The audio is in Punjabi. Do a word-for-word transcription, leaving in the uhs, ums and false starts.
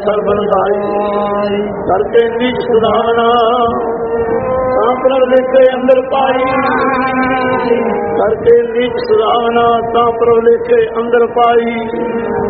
ਸਰਬਨਦਾਈ ਕਰਕੇ ਨੀਚ ਸੁਧਾਵਨਾ ਤਾਂ ਪ੍ਰਭ ਲੇਖੇ ਅੰਦਰ ਪਾਈ ਕਰਕੇ ਨੀਚ ਸੁਧਾਵਨਾ ਤਾਂ ਪ੍ਰਭ ਲੇਖੇ ਅੰਦਰ ਪਾਈ।